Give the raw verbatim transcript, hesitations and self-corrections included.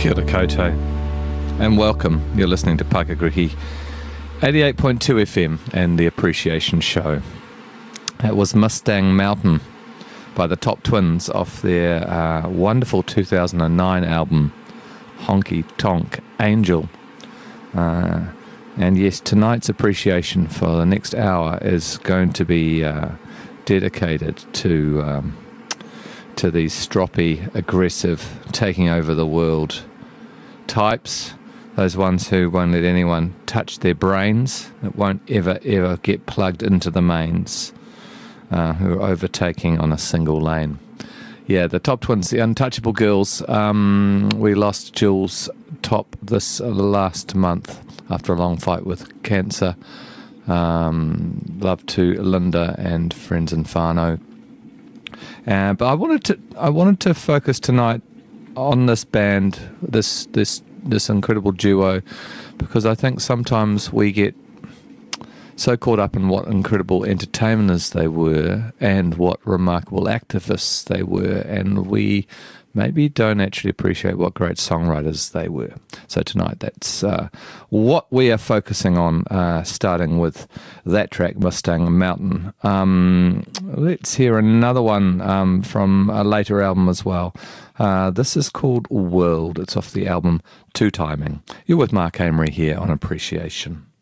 Kia ora koutou, and welcome. You're listening to Pakagrihi eighty-eight point two F M and the Appreciation Show. That was Mustang Mountain by the Top Twins off their uh, wonderful two thousand nine album, Honky Tonk Angel. Uh, and yes, tonight's appreciation for the next hour is going to be uh, dedicated to um, to these stroppy, aggressive, taking over the world types, those ones who won't let anyone touch their brains, that won't ever, ever get plugged into the mains, uh, who are overtaking on a single lane. Yeah, the Top Twins, the Untouchable Girls. Um, we lost Jules Top this uh, last month after a long fight with cancer. Um, love to Linda and friends in whānau. Uh, but I wanted to I wanted to focus tonight on this band, this this this incredible duo, because I think sometimes we get so caught up in what incredible entertainers they were and what remarkable activists they were, and we maybe don't actually appreciate what great songwriters they were. So tonight, that's uh, what we are focusing on, uh, starting with that track, Mustang Mountain. Um, let's hear another one um, from a later album as well. Uh, this is called World. It's off the album Two Timing. You're with Mark Amery here on Appreciation.